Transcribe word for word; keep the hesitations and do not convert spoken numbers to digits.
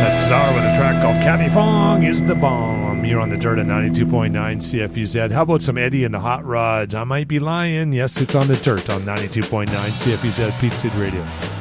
That's Czar with a track called Kathy Fong is the Bomb. You're on the dirt at ninety-two point nine C F U Z. How about some Eddie and the Hot Rods? I might be lying. Yes, it's on the dirt on ninety-two point nine C F U Z, Peach Seed Radio.